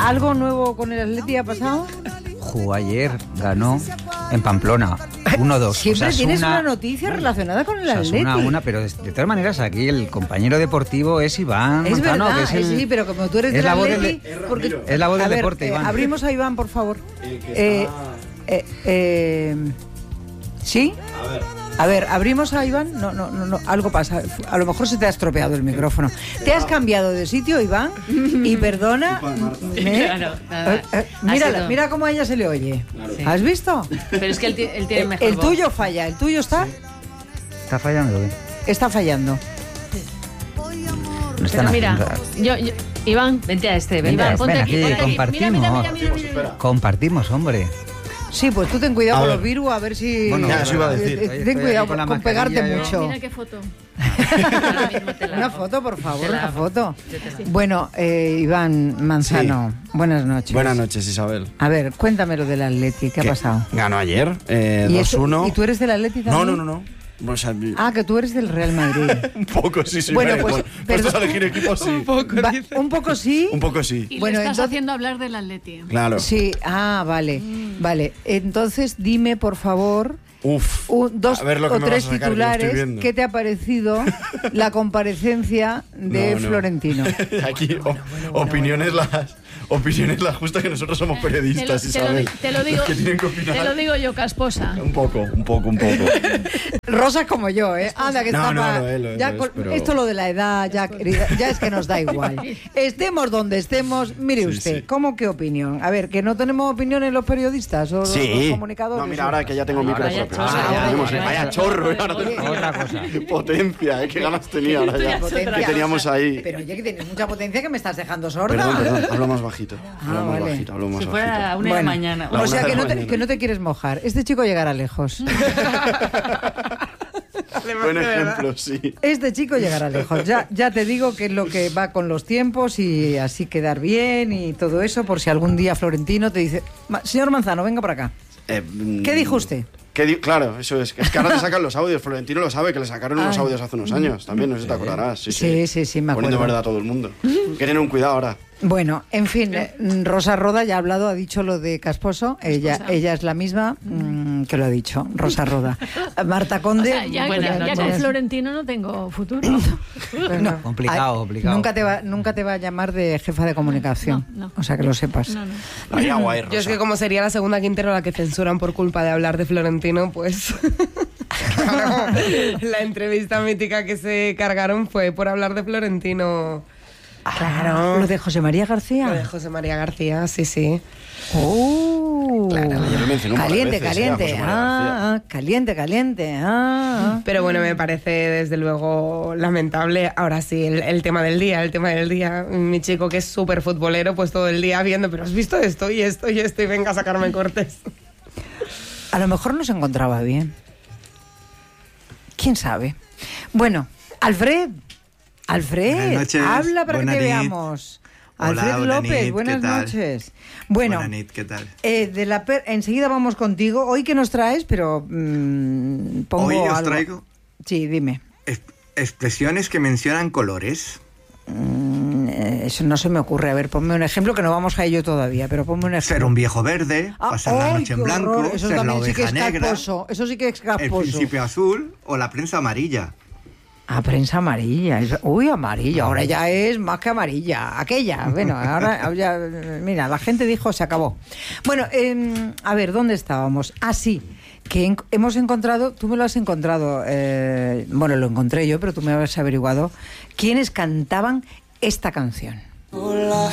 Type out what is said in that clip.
¿Algo nuevo con el Atleti ha pasado? Jugó ayer, ganó en Pamplona, 1-2. Siempre tienes una noticia relacionada con el Atleti. Pero de todas maneras aquí el compañero deportivo es Iván Es Manzano, verdad, que es sí, pero como tú eres del Atleti... Es la voz del deporte, Iván. Abrimos a Iván, por favor. ¿Sí? A ver, abrimos a Iván. No, algo pasa. A lo mejor se te ha estropeado el micrófono. ¿Te has cambiado de sitio, Iván? Y perdona. Mira cómo a ella se le oye. Sí. ¿Has visto? Pero es que él tiene mejor El voz. tuyo falla. ¿El tuyo está? ¿Está fallando? Está fallando. Pero mira, Iván, vente a este. Iván, ponte aquí. Compartimos. Mira. Compartimos, hombre. Sí, pues tú ten cuidado con los virus, a ver si... Bueno, ya, eso iba a decir. Ten cuidado con pegarte mucho. Mira qué foto. Una foto, por favor, una foto. Bueno, Iván Manzano, buenas noches. Buenas noches, Isabel. A ver, cuéntame lo del Atleti, ¿qué ha pasado? Ganó ayer, ¿Y 2-1. ¿Y tú eres del Atleti también? No. O sea, que tú eres del Real Madrid. un poco, sí. Bueno, pues... Puestos a elegir equipos, sí. Un poco sí. Un poco sí. Y bueno, estás haciendo hablar del Atleti. Claro. Sí, vale. Vale, entonces dime, por favor... dos o tres titulares. ¿Qué te ha parecido la comparecencia de Florentino? Aquí, opiniones las justas, que nosotros somos periodistas, Isabel. Te lo digo, que tienen que opinar. Te lo digo yo, casposa. Un poco. Rosa como yo, ¿eh? Anda, que está pero... Esto lo de la edad, ya es que nos da igual. Estemos donde estemos, mire usted, ¿cómo qué opinión? A ver, ¿que no tenemos opiniones los periodistas o los comunicadores? No, mira, ahora que ya tengo micro propio. Vaya chorro, otra cosa. Potencia, qué ganas tenía ahora ya. Que teníamos ahí. Pero oye, que tienes mucha potencia que me estás dejando sorda. Perdón, hablo más bajito. Vale. Hablo más si fuera a 1 de la mañana. O sea, que no te quieres mojar. Este chico llegará lejos. Buen ejemplo, sí. Este chico llegará lejos. Ya te digo que es lo que va con los tiempos y así quedar bien y todo eso, por si algún día Florentino te dice: señor Manzano, venga para acá. ¿Qué dijo usted? Claro, eso es que ahora te sacan los audios. Florentino lo sabe, que le sacaron unos audios hace unos años. También, no sé si te acordarás. Sí, me acuerdo. Poniendo verdad a todo el mundo. Que tienen un cuidado ahora. Bueno, en fin, Rosa Roda ya ha hablado, ha dicho lo de Casposo. Ella es la misma que lo ha dicho, Rosa Roda. Marta Conde... O sea, ya con Florentino no tengo futuro. No, complicado. Nunca te va a llamar de jefa de comunicación. No. O sea, que lo sepas. No. Yo es que como sería la segunda Quintero la que censuran por culpa de hablar de Florentino, pues... Claro, la entrevista mítica que se cargaron fue por hablar de Florentino. Claro. ¿Lo de José María García? Lo de José María García, sí. Claro. Caliente. Pero bueno, me parece desde luego lamentable. Ahora sí, el tema del día. Mi chico, que es súper futbolero, pues todo el día viendo, pero has visto esto y venga a sacarme cortes. A lo mejor no se encontraba bien. ¿Quién sabe? Bueno, Alfred, habla para que veamos. Alfred López, buenas noches. Bueno, buenas noches, ¿qué tal? Enseguida vamos contigo. Hoy que nos traes, pero pongo hoy os algo. traigo. Sí, dime. Expresiones que mencionan colores. Eso no se me ocurre. A ver, ponme un ejemplo, que no vamos a ello todavía, pero ponme un ejemplo. Ser un viejo verde, pasar la noche en blanco, eso ser la sí oveja negra, eso sí que es casposo. el príncipe azul o la prensa amarilla. Prensa amarilla. Uy, amarilla. Ahora ya es más que amarilla. Aquella. Bueno, ahora ya... Mira, la gente dijo, se acabó. Bueno, a ver, ¿dónde estábamos? Sí, que hemos encontrado... Tú me lo has encontrado. Bueno, lo encontré yo, pero tú me has averiguado. ¿Quiénes cantaban esta canción? Hola,